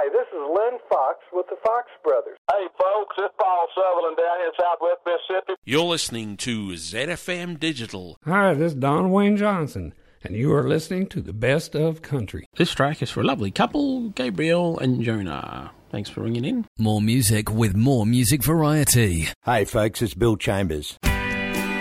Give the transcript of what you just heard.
Hi, this is Len Fox with the Fox Brothers. Hey, folks, it's Paul Sutherland down here in Southwest Mississippi. You're listening to ZFM Digital. Hi, this is Don Wayne Johnson, and you are listening to the best of country. This track is for a lovely couple, Gabriel and Jonah. Thanks for ringing in. More music with more music variety. Hey, folks, it's Bill Chambers.